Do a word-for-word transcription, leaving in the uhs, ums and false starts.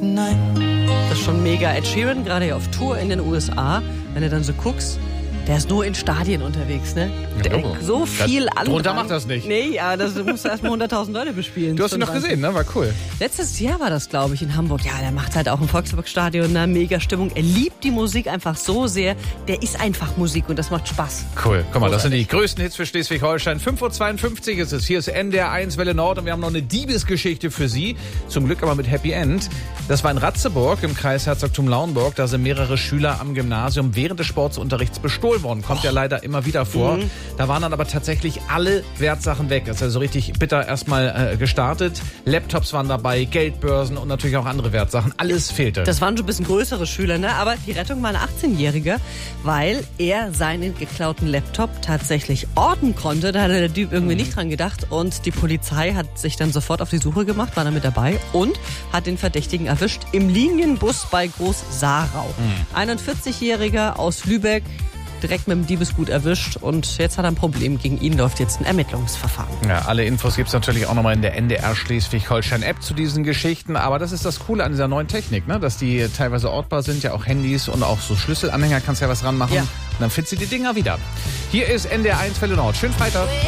tonight. Das ist schon mega. Ed Sheeran, gerade hier auf Tour in den U S A, wenn du dann so guckst, der ist nur in Stadien unterwegs, ne? Der, Ja, so viel an. Drunter macht das nicht. Nee, ja, das musst du erstmal hunderttausend Leute bespielen. Du hast ihn noch gesehen, ne? War cool. Letztes Jahr war das, glaube ich, in Hamburg. Ja, der macht halt auch im Volksparkstadion eine mega Stimmung. Er liebt die Musik einfach so sehr. Der ist einfach Musik und das macht Spaß. Cool. Guck mal, das sind die größten Hits für Schleswig-Holstein. fünf Uhr zweiundfünfzig ist es. Hier ist N D R eins Welle Nord und wir haben noch eine Diebesgeschichte für Sie. Zum Glück aber mit Happy End. Das war in Ratzeburg im Kreis Herzogtum Lauenburg. Da sind mehrere Schüler am Gymnasium während des Sportunterrichts bestohlen worden. Kommt ja leider immer wieder vor. Mhm. Da waren dann aber tatsächlich alle Wertsachen weg. Das ist also richtig bitter erstmal äh, gestartet. Laptops waren dabei, Geldbörsen und natürlich auch andere Wertsachen. Alles fehlte. Das waren schon ein bisschen größere Schüler, ne? Aber die Rettung war ein achtzehnjähriger, weil er seinen geklauten Laptop tatsächlich orten konnte. Da hatte der Typ irgendwie mhm. nicht dran gedacht. Und die Polizei hat sich dann sofort auf die Suche gemacht, war da mit dabei und hat den Verdächtigen erwischt im Linienbus bei Groß-Sarau. Mhm. einundvierzigjähriger aus Lübeck, direkt mit dem Diebesgut erwischt und jetzt hat er ein Problem. Gegen ihn läuft jetzt ein Ermittlungsverfahren. Ja, alle Infos gibt's natürlich auch nochmal in der N D R Schleswig-Holstein-App zu diesen Geschichten. Aber das ist das Coole an dieser neuen Technik, ne? Dass die teilweise ortbar sind, ja auch Handys und auch so Schlüsselanhänger, kannst ja was ranmachen. Ja. Und dann findest du die Dinger wieder. Hier ist N D R eins Welle Nord. Schönen Freitag.